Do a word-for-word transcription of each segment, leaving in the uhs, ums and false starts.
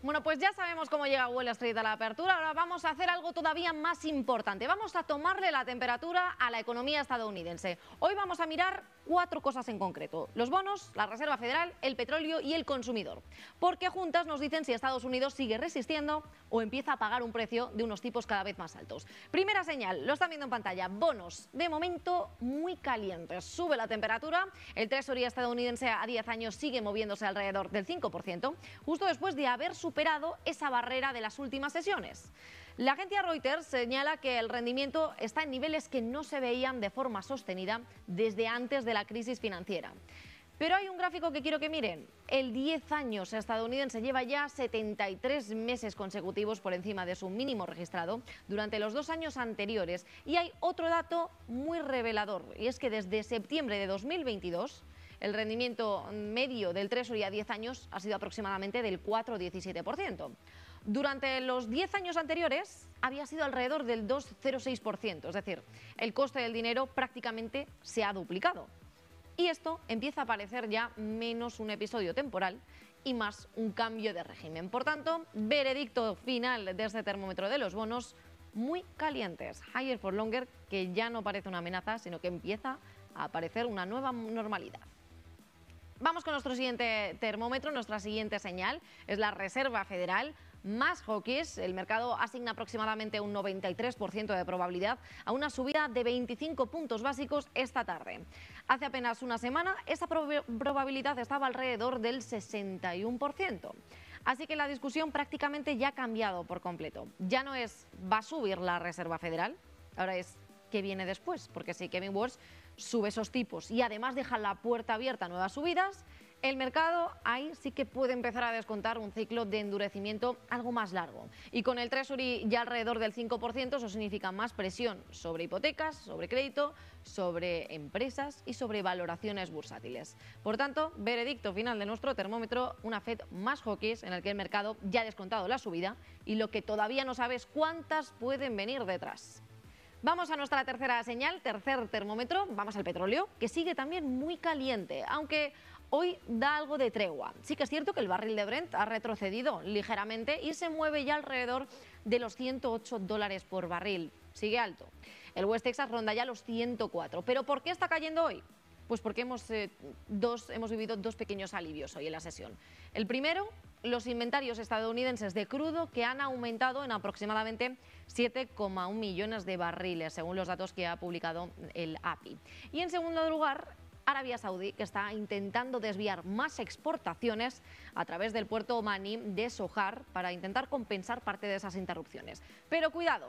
Bueno, pues ya sabemos cómo llega Wall Street a la apertura. Ahora vamos a hacer algo todavía más importante. Vamos a tomarle la temperatura a la economía estadounidense. Hoy vamos a mirar cuatro cosas en concreto: los bonos, la Reserva Federal, el petróleo y el consumidor. Porque juntas nos dicen si Estados Unidos sigue resistiendo o empieza a pagar un precio de unos tipos cada vez más altos. Primera señal, lo están viendo en pantalla: bonos de momento muy calientes. Sube la temperatura. El Treasury estadounidense a diez años sigue moviéndose alrededor del cinco por ciento, justo después de haber superado superado esa barrera de las últimas sesiones. La agencia Reuters señala que el rendimiento está en niveles que no se veían de forma sostenida desde antes de la crisis financiera. Pero hay un gráfico que quiero que miren. El diez años estadounidense lleva ya setenta y tres meses consecutivos por encima de su mínimo registrado durante los dos años anteriores. Y hay otro dato muy revelador, y es que desde septiembre de dos mil veintidós el rendimiento medio del Treasury a diez años ha sido aproximadamente del cuatro coma diecisiete por ciento. Durante los diez años anteriores había sido alrededor del dos coma cero seis por ciento, es decir, el coste del dinero prácticamente se ha duplicado. Y esto empieza a parecer ya menos un episodio temporal y más un cambio de régimen. Por tanto, veredicto final de este termómetro de los bonos: muy calientes. Higher for longer, que ya no parece una amenaza, sino que empieza a aparecer una nueva normalidad. Vamos con nuestro siguiente termómetro. Nuestra siguiente señal es la Reserva Federal. Más hawkish, el mercado asigna aproximadamente un noventa y tres por ciento de probabilidad a una subida de veinticinco puntos básicos esta tarde. Hace apenas una semana esa prob- probabilidad estaba alrededor del sesenta y uno por ciento. Así que la discusión prácticamente ya ha cambiado por completo. Ya no es ¿va a subir la Reserva Federal?, ahora es ¿qué viene después? Porque si Kevin Warsh sube esos tipos y además deja la puerta abierta a nuevas subidas, el mercado ahí sí que puede empezar a descontar un ciclo de endurecimiento algo más largo. Y con el Treasury ya alrededor del cinco por ciento, eso significa más presión sobre hipotecas, sobre crédito, sobre empresas y sobre valoraciones bursátiles. Por tanto, veredicto final de nuestro termómetro: una Fed más hawkish, en el que el mercado ya ha descontado la subida y lo que todavía no sabe es cuántas pueden venir detrás. Vamos a nuestra tercera señal, tercer termómetro. Vamos al petróleo, que sigue también muy caliente, aunque hoy da algo de tregua. Sí que es cierto que el barril de Brent ha retrocedido ligeramente y se mueve ya alrededor de los ciento ocho dólares por barril. Sigue alto. El West Texas ronda ya los ciento cuatro. ¿Pero por qué está cayendo hoy? Pues porque hemos, eh, dos, hemos vivido dos pequeños alivios hoy en la sesión. El primero, los inventarios estadounidenses de crudo, que han aumentado en aproximadamente siete coma uno millones de barriles, según los datos que ha publicado el A P I. Y en segundo lugar, Arabia Saudí, que está intentando desviar más exportaciones a través del puerto omaní de Sohar para intentar compensar parte de esas interrupciones. Pero cuidado,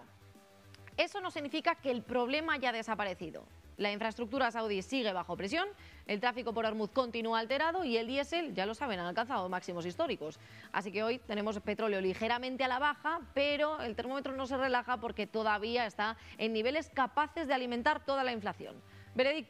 eso no significa que el problema haya desaparecido. La infraestructura saudí sigue bajo presión, el tráfico por Hormuz continúa alterado y el diésel, ya lo saben, ha alcanzado máximos históricos. Así que hoy tenemos petróleo ligeramente a la baja, pero el termómetro no se relaja porque todavía está en niveles capaces de alimentar toda la inflación. Veredicto.